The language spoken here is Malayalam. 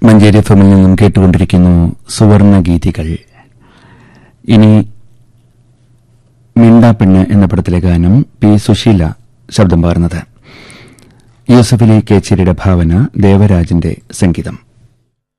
മഞ്ചേരി എഫ്എമ്മിൽ നിന്നും കേട്ടുകൊണ്ടിരിക്കുന്നു സുവർണ ഗീതികൾ. ഇനി മിണ്ടാപ്പെണ്ണ് എന്ന പടത്തിലെ ഗാനം പി സുശീല ശബ്ദം പകർന്നത്. യൂസഫലി കേച്ചേരിയുടെ ഭാവന, ദേവരാജന്റെ സംഗീതം.